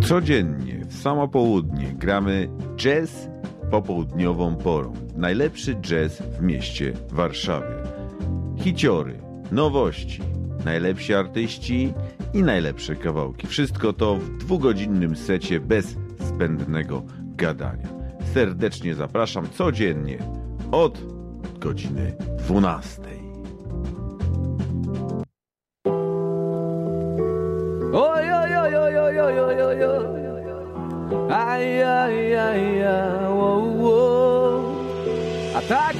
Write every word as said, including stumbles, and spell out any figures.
Codziennie w samo południe gramy jazz popołudniową porą. Najlepszy jazz w mieście Warszawie. Hiciory, nowości, najlepsi artyści i najlepsze kawałki. Wszystko to w dwugodzinnym secie bez zbędnego gadania. Serdecznie zapraszam codziennie od godziny dwunastej. Oj, oj, oj, oj, oj, oj, oj, oj, oj. Aj, aj, aj, aj, o, o. A tak